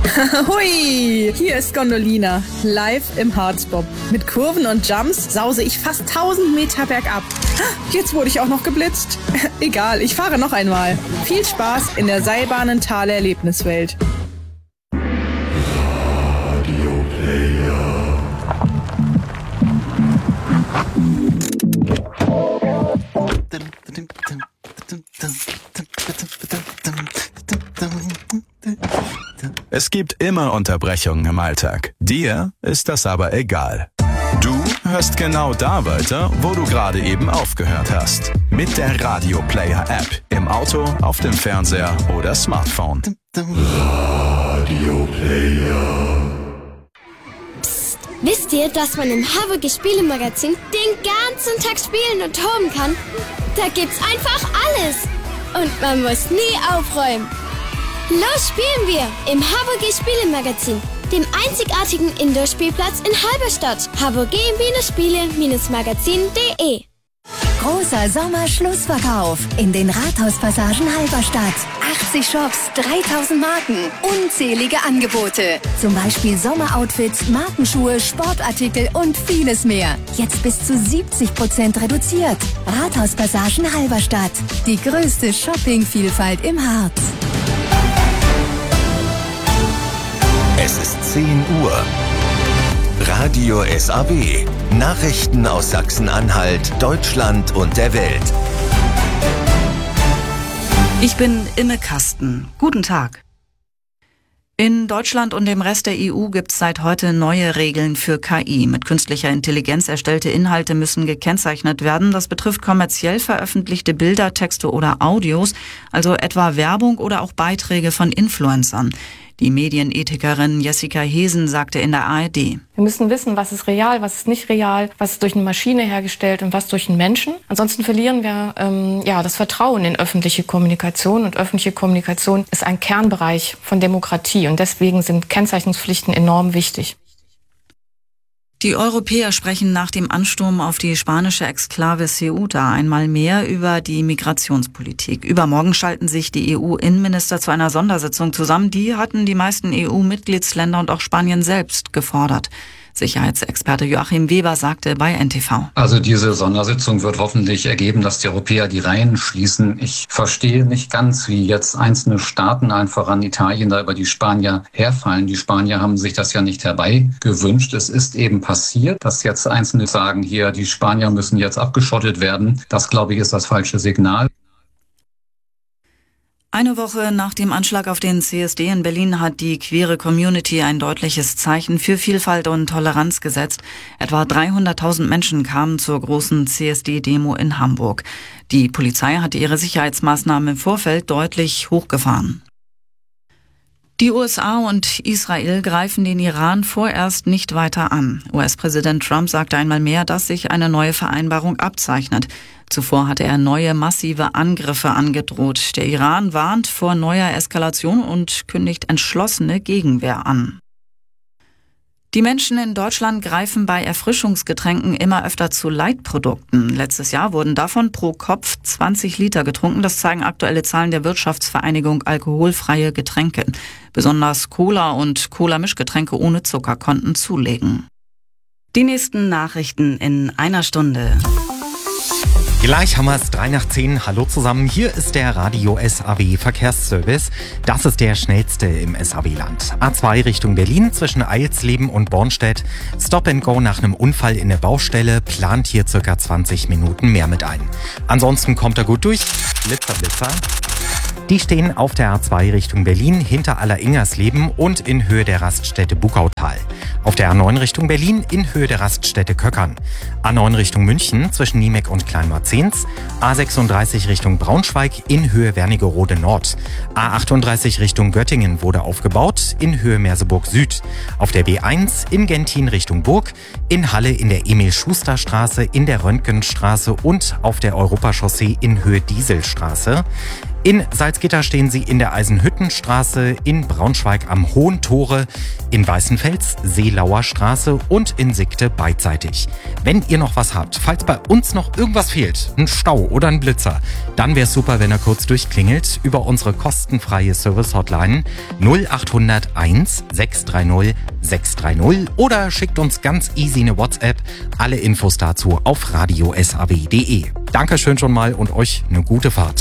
Hui, hier ist Gondolina, live im Harzbob. Mit Kurven und Jumps sause ich fast 1000 Meter bergab. Jetzt wurde ich auch noch geblitzt. Egal, ich fahre noch einmal. Viel Spaß in der Seilbahnentaler Erlebniswelt. Es gibt immer Unterbrechungen im Alltag. Dir ist das aber egal. Du hörst genau da weiter, wo du gerade eben aufgehört hast. Mit der Radio Player App. Im Auto, auf dem Fernseher oder Smartphone. Radio Player. Psst, wisst ihr, dass man im Havergy Spielemagazin den ganzen Tag spielen und toben kann? Da gibt's einfach alles. Und man muss nie aufräumen. Los spielen wir im Havergy Spielemagazin, dem einzigartigen Indoor-Spielplatz in Halberstadt. havergy-spiele-magazin.de. Großer Sommerschlussverkauf in den Rathauspassagen Halberstadt. 80 Shops, 3000 Marken, unzählige Angebote. Zum Beispiel Sommeroutfits, Markenschuhe, Sportartikel und vieles mehr. Jetzt bis zu 70% reduziert. Rathauspassagen Halberstadt. Die größte Shoppingvielfalt im Harz. Es ist 10 Uhr. Radio SAW. Nachrichten aus Sachsen-Anhalt, Deutschland und der Welt. Ich bin Imme Kasten. Guten Tag. In Deutschland und dem Rest der EU gibt es seit heute neue Regeln für KI. Mit künstlicher Intelligenz erstellte Inhalte müssen gekennzeichnet werden. Das betrifft kommerziell veröffentlichte Bilder, Texte oder Audios, also etwa Werbung oder auch Beiträge von Influencern. Die Medienethikerin Jessica Hesen sagte in der ARD: Wir müssen wissen, was ist real, was ist nicht real, was ist durch eine Maschine hergestellt und was durch einen Menschen. Ansonsten verlieren wir das Vertrauen in öffentliche Kommunikation. Und öffentliche Kommunikation ist ein Kernbereich von Demokratie. Und deswegen sind Kennzeichnungspflichten enorm wichtig. Die Europäer sprechen nach dem Ansturm auf die spanische Exklave Ceuta einmal mehr über die Migrationspolitik. Übermorgen schalten sich die EU-Innenminister zu einer Sondersitzung zusammen. Die hatten die meisten EU-Mitgliedsländer und auch Spanien selbst gefordert. Sicherheitsexperte Joachim Weber sagte bei NTV: Also diese Sondersitzung wird hoffentlich ergeben, dass die Europäer die Reihen schließen. Ich verstehe nicht ganz, wie jetzt einzelne Staaten, allen voran Italien, da über die Spanier herfallen. Die Spanier haben sich das ja nicht herbeigewünscht. Es ist eben passiert, dass jetzt Einzelne sagen, hier, die Spanier müssen jetzt abgeschottet werden. Das, glaube ich, ist das falsche Signal. Eine Woche nach dem Anschlag auf den CSD in Berlin hat die queere Community ein deutliches Zeichen für Vielfalt und Toleranz gesetzt. Etwa 300.000 Menschen kamen zur großen CSD-Demo in Hamburg. Die Polizei hatte ihre Sicherheitsmaßnahmen im Vorfeld deutlich hochgefahren. Die USA und Israel greifen den Iran vorerst nicht weiter an. US-Präsident Trump sagte einmal mehr, dass sich eine neue Vereinbarung abzeichnet. Zuvor hatte er neue massive Angriffe angedroht. Der Iran warnt vor neuer Eskalation und kündigt entschlossene Gegenwehr an. Die Menschen in Deutschland greifen bei Erfrischungsgetränken immer öfter zu Light-Produkten. Letztes Jahr wurden davon pro Kopf 20 Liter getrunken. Das zeigen aktuelle Zahlen der Wirtschaftsvereinigung Alkoholfreie Getränke. Besonders Cola und Cola-Mischgetränke ohne Zucker konnten zulegen. Die nächsten Nachrichten in einer Stunde. Gleich haben wir es 3 nach 10. Hallo zusammen, hier ist der Radio SAW Verkehrsservice. Das ist der schnellste im SAW-Land. A2 Richtung Berlin zwischen Eilsleben und Bornstedt. Stop and Go nach einem Unfall in der Baustelle. Plant hier circa 20 Minuten mehr mit ein. Ansonsten kommt er gut durch. Blitzer. Die stehen auf der A2 Richtung Berlin hinter Alleringersleben und in Höhe der Raststätte Buckautal. Auf der A9 Richtung Berlin in Höhe der Raststätte Köckern. A9 Richtung München zwischen Niemek und Kleinmarzens. A36 Richtung Braunschweig in Höhe Wernigerode Nord. A38 Richtung Göttingen wurde aufgebaut in Höhe Merseburg Süd. Auf der B1 in Gentin Richtung Burg. In Halle in der Emil-Schuster-Straße, in der Röntgenstraße und auf der Europachaussee in Höhe Dieselstraße. In Salzgitter stehen sie in der Eisenhüttenstraße, in Braunschweig am Hohen Tore, in Weißenfels, Seelauer Straße und in Sickte beidseitig. Wenn ihr noch was habt, falls bei uns noch irgendwas fehlt, ein Stau oder ein Blitzer, dann wäre es super, wenn ihr kurz durchklingelt über unsere kostenfreie Service-Hotline 0800 1 630 630 oder schickt uns ganz easy eine WhatsApp. Alle Infos dazu auf radiosaw.de. Dankeschön schon mal und euch eine gute Fahrt.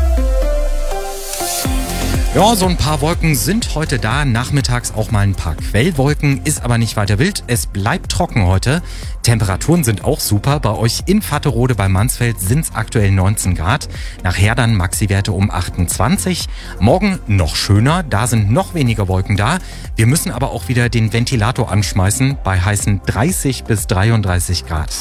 Ja, so ein paar Wolken sind heute da, nachmittags auch mal ein paar Quellwolken, ist aber nicht weiter wild. Es bleibt trocken heute. Temperaturen sind auch super. Bei euch in Vatterode bei Mansfeld sind es aktuell 19 Grad. Nachher dann Maxi-Werte um 28. Morgen noch schöner, da sind noch weniger Wolken da. Wir müssen aber auch wieder den Ventilator anschmeißen bei heißen 30 bis 33 Grad.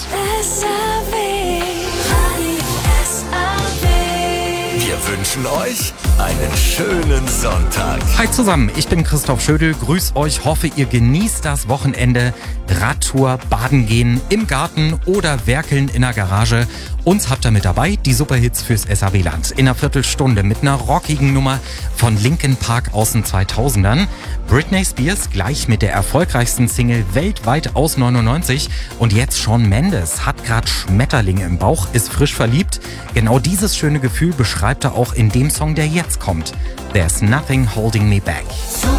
Wir wünschen euch einen schönen Sonntag. Hi zusammen, ich bin Christoph Schödel, grüß euch, hoffe ihr genießt das Wochenende. Radtour, baden gehen, im Garten oder werkeln in der Garage. Uns habt ihr mit dabei, die Superhits fürs SAW-Land. In einer Viertelstunde mit einer rockigen Nummer von Linkin Park aus den 2000ern. Britney Spears gleich mit der erfolgreichsten Single weltweit aus 99. Und jetzt Shawn Mendes hat gerade Schmetterlinge im Bauch, ist frisch verliebt. Genau dieses schöne Gefühl beschreibt er auch in dem Song, der jetzt kommt. There's Nothing Holding Me Back.